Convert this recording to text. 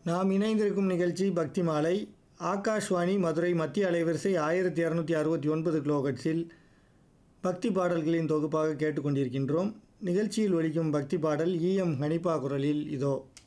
நாம் இணைந்திருக்கும் நிகழ்ச்சி பக்தி மாலை. ஆகாஷ்வாணி மதுரை மத்திய அலைவரிசை 1269 கிலோஹெர்ட்ஸில் பக்தி பாடல்களின் தொகுப்பாக கேட்டுக்கொண்டிருக்கின்றோம். நிகழ்ச்சியில் ஒலிக்கும் பக்தி பாடல் ஈஎம் ஹனிபா குரலில் இதோ.